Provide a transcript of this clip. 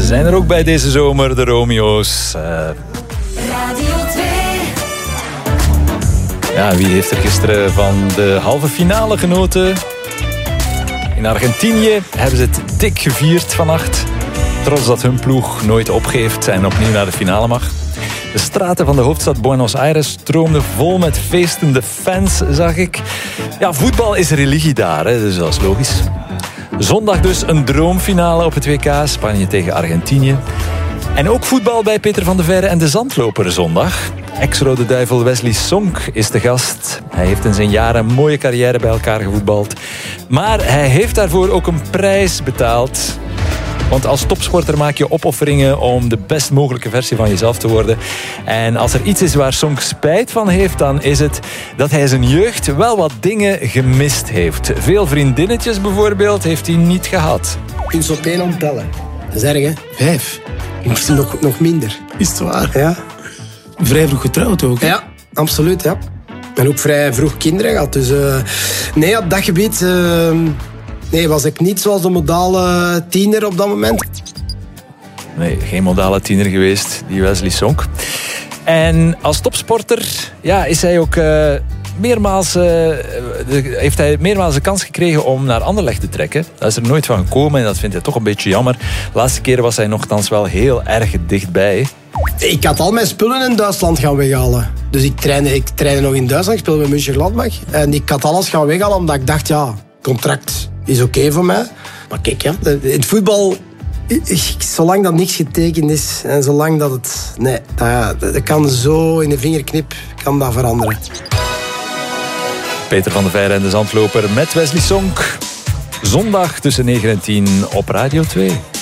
Ze zijn er ook bij deze zomer, de Romeo's. Radio 2. Ja, wie heeft er gisteren van de halve finale genoten? In Argentinië hebben ze het dik gevierd vannacht. Trots dat hun ploeg nooit opgeeft en opnieuw naar de finale mag. De straten van de hoofdstad Buenos Aires stroomden vol met feestende fans, zag ik. Ja, voetbal is religie daar, hè, dus dat is logisch. Zondag dus een droomfinale op het WK, Spanje tegen Argentinië. En ook voetbal bij Peter van de Veire en de Zandloper zondag. Ex-Rode Duivel Wesley Sonk is de gast. Hij heeft in zijn jaren een mooie carrière bij elkaar gevoetbald. Maar hij heeft daarvoor ook een prijs betaald. Want als topsporter maak je opofferingen om de best mogelijke versie van jezelf te worden. En als er iets is waar Sonk spijt van heeft, dan is het dat hij zijn jeugd wel wat dingen gemist heeft. Veel vriendinnetjes bijvoorbeeld heeft hij niet gehad. Je kunt ze op één hand tellen. Dat is erg, hè? 5. Misschien nog minder. Is het waar? Ja. Vrij vroeg getrouwd ook, hè? Ja, absoluut, ja. En ook vrij vroeg kinderen gehad. Dus nee, op dat gebied was ik niet zoals de modale tiener op dat moment. Nee, geen modale tiener geweest, die Wesley Sonk. En als topsporter is hij ook heeft hij meermaals de kans gekregen om naar Anderlecht te trekken. Dat is er nooit van gekomen en dat vindt hij toch een beetje jammer. De laatste keer was hij nogthans wel heel erg dichtbij. Ik had al mijn spullen in Duitsland gaan weghalen. Dus ik trainde nog in Duitsland, ik speelde bij Mönchengladbach. En ik had alles gaan weghalen omdat ik dacht, contract is oké voor mij. Maar kijk, in het voetbal, zolang dat niks getekend is en zolang dat het... Nee, dat kan zo in de vingerknip kan dat veranderen. Peter van de Veire en de Zandloper met Wesley Sonk. Zondag tussen 9 en 10 op Radio 2.